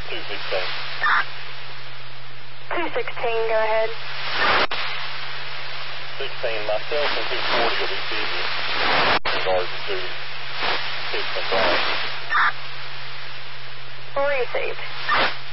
216, go ahead. 16, myself and 240 will be busy in regards to Houston Brown. Received.